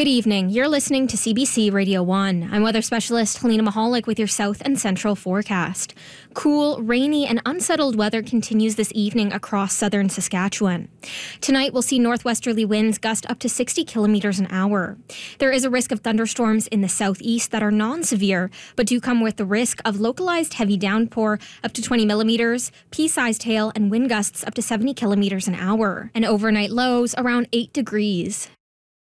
Good evening. You're listening to CBC Radio 1. I'm weather specialist Helena Mahalik with your south and central forecast. Cool, rainy, and unsettled weather continues this evening across southern Saskatchewan. Tonight, we'll see northwesterly winds gust up to 60 kilometers an hour. There is a risk of thunderstorms in the southeast that are non-severe, but do come with the risk of localized heavy downpour up to 20 millimeters, pea-sized hail, and wind gusts up to 70 kilometers an hour, and overnight lows around 8 degrees.